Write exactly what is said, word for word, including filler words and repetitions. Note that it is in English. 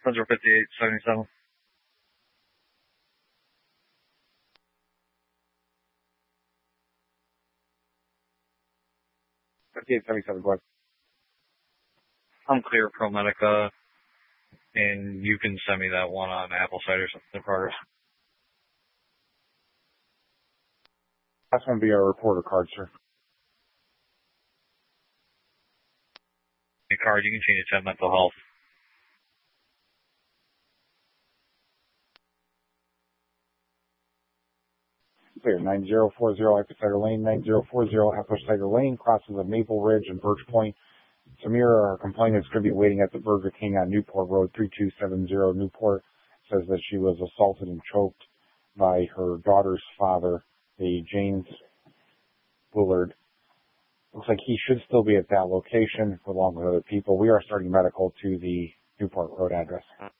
Central fifty-eight seventy-seven. fifty-eight seventy-seven, go ahead. I'm clear, ProMedica, and you can send me that one on Apple site or something in progress. That's going to be our reporter card, sir. Your card, you can change it to mental health. Clear, nine zero four zero Apple Cider Lane, nine zero four zero Apple Cider Lane, crosses of Maple Ridge and Birch Point. Samira, our complainant, is going to be waiting at the Burger King on Newport Road, three two seven zero Newport. Says that she was assaulted and choked by her daughter's father, a James Bullard. Looks like he should still be at that location along with other people. We are starting medical to the Newport Road address.